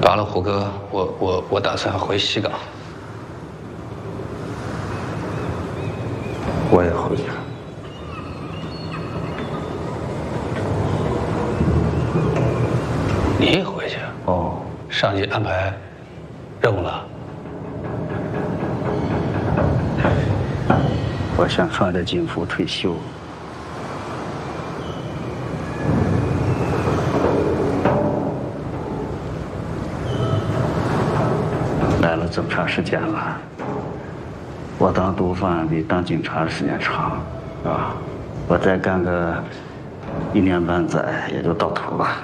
罢了，虎哥，我打算回西港。 我也回去了。 你也回去？ 哦， 上级安排任务了？ 我想穿着军服退休。来了这么长时间了，我当督贩比当警察的时间长，是吧？我再干个1年半载也就到头了。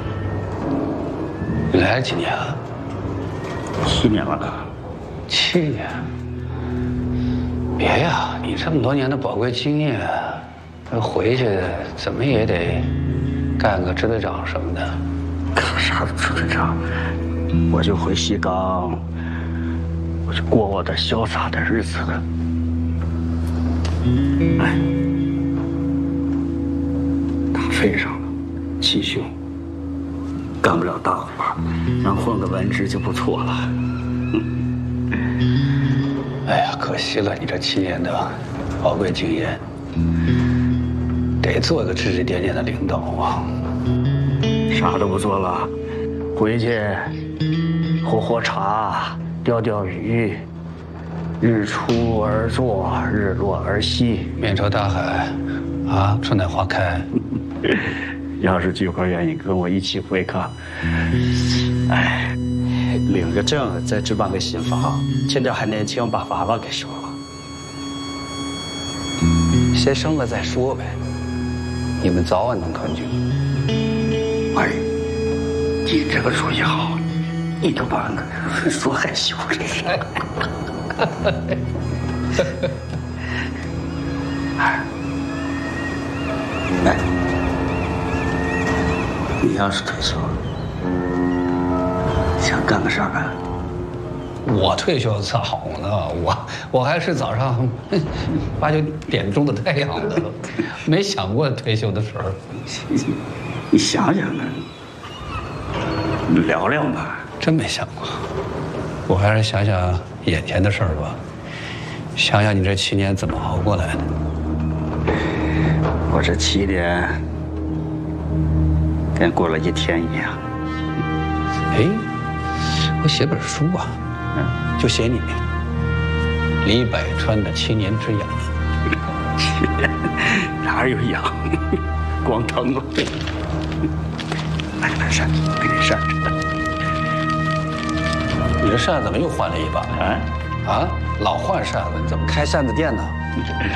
你来了几年啊 7年了。 7年？别呀，你这么多年的宝贵经验，回去怎么也得干个支队长什么的。 干啥支队长？我就回西岗，我就过我的潇洒的日子了。哎，打废上了，气胸，干不了大活，能混个文职就不错了。 哎呀，可惜了你这7年的宝贵经验，得做个指指点点的领导啊！ 啥都不做了，回去喝茶，钓鱼，日出而作，日落而息， 面朝大海，啊，春暖花开。 要是菊花愿意跟我一起回岗，哎，领个证，再置办个新房，趁着还年轻，把娃娃给生了。 先生了再说呗，你们早晚能团聚。 哎，你这个主意好，你都把俺说害羞了。哎，你要是退休了，想干个啥干？ 我退休早呢，我还是早上8、9点钟的太阳呢，没想过退休的事儿。 你想想呢，聊聊吧。 真没想过，我还是想想眼前的事儿吧，想想你这7年怎么熬过来的。 我这7年跟过了1天一样。 哎，我写本书啊，就写你李百川的7年之痒。 哪有痒？光疼了。来扇子，给你扇着。 你这扇子怎么又换了一把？啊，老换扇子，你怎么开扇子店呢？